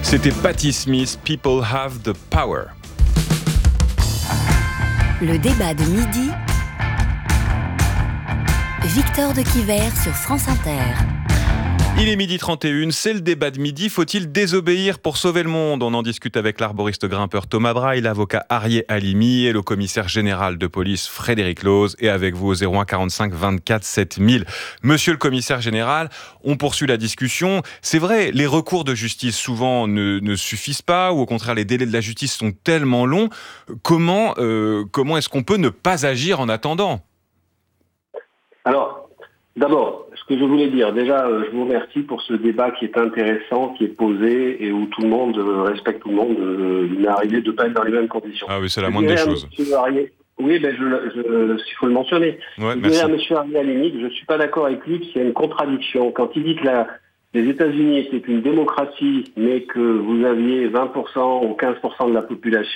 C'était Patti Smith, People Have the Power. Le débat de midi, Victor de Quiver sur France Inter. Il est 12h31, c'est le débat de midi. Faut-il désobéir pour sauver le monde ? On en discute avec l'arboriste grimpeur Thomas Braille, l'avocat Arié Halimi et le commissaire général de police Frédéric Loz. Et avec vous au 01 45 24 7000. Monsieur le commissaire général, on poursuit la discussion. C'est vrai, les recours de justice souvent ne suffisent pas, ou au contraire les délais de la justice sont tellement longs. Comment est-ce qu'on peut ne pas agir en attendant ? Alors, d'abord, ce que je voulais dire, déjà, je vous remercie pour ce débat qui est intéressant, qui est posé et où tout le monde respecte tout le monde. Il m'est arrivé de ne pas être dans les mêmes conditions. Ah oui, c'est la moindre des choses. Oui, il faut le mentionner. Ouais, je dirais à M. Arié Halimi que je ne suis pas d'accord avec lui, qu'il y a une contradiction. Quand il dit que les États-Unis étaient une démocratie, mais que vous aviez 20% ou 15% de la population